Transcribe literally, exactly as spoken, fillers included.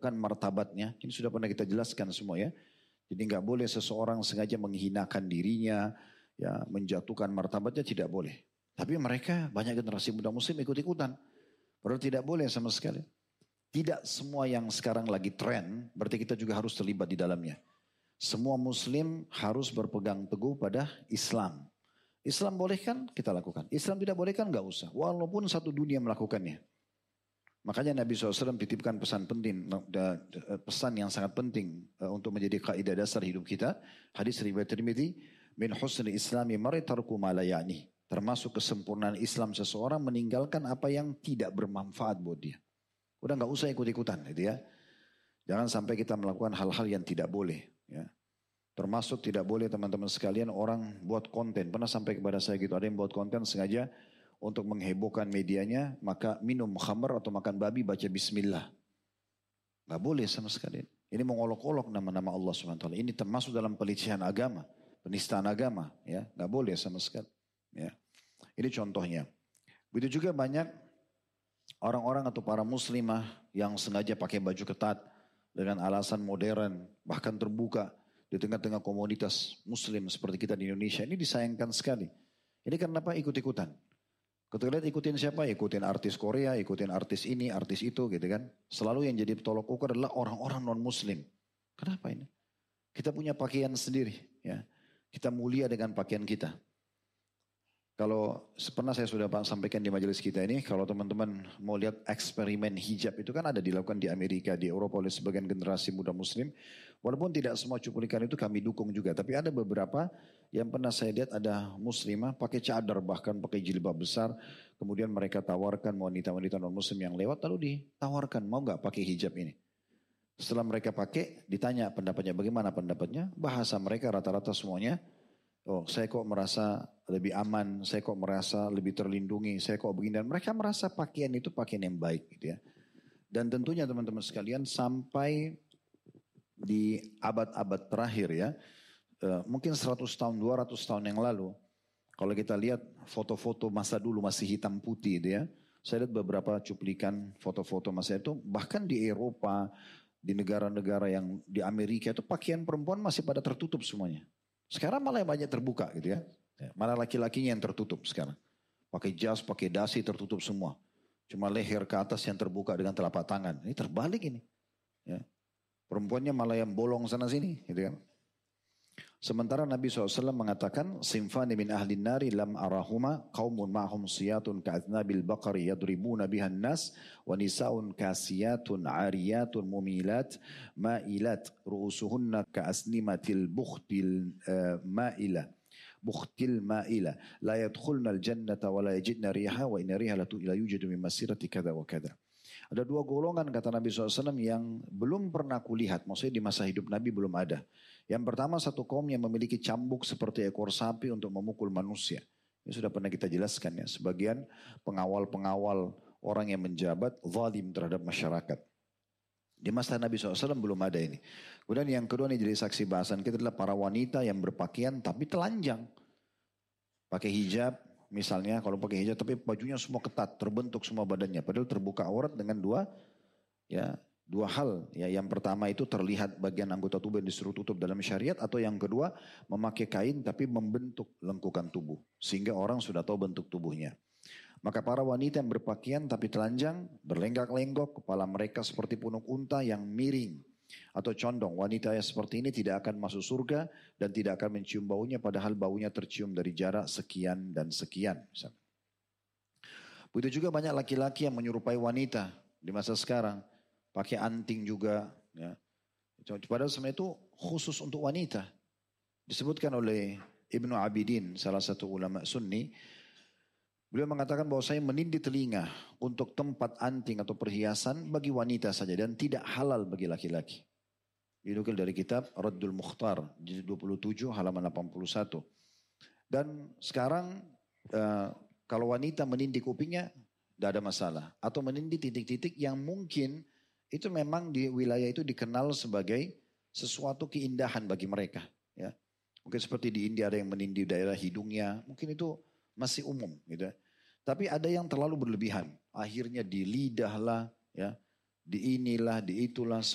menjatuhkan martabatnya. Ini sudah pernah kita jelaskan semua ya. Jadi nggak boleh seseorang sengaja menghinakan dirinya, ya menjatuhkan martabatnya, tidak boleh. Tapi mereka banyak generasi muda muslim ikut-ikutan. Padahal tidak boleh sama sekali. Tidak semua yang sekarang lagi tren, berarti kita juga harus terlibat di dalamnya. Semua muslim harus berpegang teguh pada Islam. Islam boleh kan kita lakukan. Islam tidak boleh kan nggak usah. Walaupun satu dunia melakukannya. Makanya Nabi shallallahu alaihi wasallam titipkan pesan penting, pesan yang sangat penting untuk menjadi kaidah dasar hidup kita. Hadis riwayat Tirmidzi, min husni islami mar'i tarku ma la ya'ni. Termasuk kesempurnaan Islam seseorang meninggalkan apa yang tidak bermanfaat buat dia. Udah nggak usah ikut-ikutan gitu ya. Jangan sampai kita melakukan hal-hal yang tidak boleh. Ya. Termasuk tidak boleh teman-teman sekalian orang buat konten. Pernah sampai kepada saya gitu. Ada yang buat konten sengaja untuk menghebohkan medianya. Maka minum khamr atau makan babi baca bismillah. Nggak boleh sama sekali. Ini mengolok-olok nama-nama Allah subhanahu wa taala. Ini termasuk dalam pelecehan agama. Penistaan agama. Ya, nggak boleh sama sekali. Ya. Ini contohnya. Begitu juga banyak orang-orang atau para muslimah yang sengaja pakai baju ketat dengan alasan modern, bahkan terbuka di tengah-tengah komunitas muslim seperti kita di Indonesia. Ini disayangkan sekali. Ini kenapa ikut-ikutan? Ketika lihat ikutin siapa? Ikutin artis Korea, ikutin artis ini, artis itu gitu kan. Selalu yang jadi tolok ukur adalah orang-orang non-muslim. Kenapa ini? Kita punya pakaian sendiri. Ya. Kita mulia dengan pakaian kita. Kalau pernah saya sudah sampaikan di majelis kita ini, kalau teman-teman mau lihat eksperimen hijab itu kan ada dilakukan di Amerika, di Eropa oleh sebagian generasi muda muslim. Walaupun tidak semua cuplikan itu kami dukung juga. Tapi ada beberapa yang pernah saya lihat ada muslimah pakai cadar bahkan pakai jilbab besar. Kemudian mereka tawarkan wanita-wanita non muslim yang lewat lalu ditawarkan mau gak pakai hijab ini. Setelah mereka pakai ditanya pendapatnya bagaimana pendapatnya. Bahasa mereka rata-rata semuanya. Oh, saya kok merasa lebih aman, saya kok merasa lebih terlindungi, saya kok begini. Dan mereka merasa pakaian itu pakaian yang baik gitu ya. Dan tentunya teman-teman sekalian sampai di abad-abad terakhir ya. Uh, mungkin seratus tahun, dua ratus tahun yang lalu. Kalau kita lihat foto-foto masa dulu masih hitam putih gitu ya. Saya lihat beberapa cuplikan foto-foto masa itu. Bahkan di Eropa, di negara-negara yang di Amerika itu pakaian perempuan masih pada tertutup semuanya. Sekarang malah yang banyak terbuka gitu ya. Malah laki-lakinya yang tertutup sekarang. Pakai jas, pakai dasi tertutup semua. Cuma leher ke atas yang terbuka dengan telapak tangan. Ini terbalik ini. Ya. Perempuannya malah yang bolong sana sini gitu kan. Sementara Nabi shallallahu alaihi wasallam mengatakan, Sinfani min ahlin nari lam arahuma qawmun ma'hum siyatun ka'adnabil baqari yadribuna bihan nas wa nisaun kasiyatun ariyatun mumilat ma'ilat ru'usuhunna ka'asnimatil bukhtil uh, ma'ila bukhtil ma'ila la yadkhulna al-jannata wa la yajidna riha wa inna riha la yujadu min masirati kada wa kada. Ada dua golongan kata Nabi shallallahu alaihi wasallam yang belum pernah kulihat. Maksudnya di masa hidup Nabi belum ada. Yang pertama satu kaum yang memiliki cambuk seperti ekor sapi untuk memukul manusia. Ini sudah pernah kita jelaskan ya. Sebagian pengawal-pengawal orang yang menjabat zalim terhadap masyarakat. Di masa Nabi shallallahu alaihi wasallam belum ada ini. Kemudian yang kedua ini jadi saksi bahasan kita adalah para wanita yang berpakaian tapi telanjang. Pakai hijab. Misalnya kalau pakai hijab tapi bajunya semua ketat, terbentuk semua badannya. Padahal terbuka aurat dengan dua ya dua hal. Ya, yang pertama itu terlihat bagian anggota tubuh yang disuruh tutup dalam syariat. Atau yang kedua memakai kain tapi membentuk lengkukan tubuh. Sehingga orang sudah tahu bentuk tubuhnya. Maka para wanita yang berpakaian tapi telanjang, berlenggak-lenggok, kepala mereka seperti punuk unta yang miring. Atau condong, wanita yang seperti ini tidak akan masuk surga dan tidak akan mencium baunya padahal baunya tercium dari jarak sekian dan sekian. Misalnya. Begitu juga banyak laki-laki yang menyerupai wanita di masa sekarang. Pakai anting juga. Ya. Padahal sebenarnya itu khusus untuk wanita. Disebutkan oleh Ibnu Abidin, salah satu ulama sunni. Beliau mengatakan bahwa saya menindih telinga untuk tempat anting atau perhiasan bagi wanita saja dan tidak halal bagi laki-laki. Dinukil dari kitab Raddul Mukhtar jilid dua puluh tujuh halaman delapan puluh satu. Dan sekarang uh, kalau wanita menindih kupingnya tidak ada masalah. Atau menindih titik-titik yang mungkin itu memang di wilayah itu dikenal sebagai sesuatu keindahan bagi mereka. Ya. Mungkin seperti di India ada yang menindih daerah hidungnya. Mungkin itu masih umum gitu. Tapi ada yang terlalu berlebihan. Akhirnya di lidah lah, ya, di inilah, di itulah.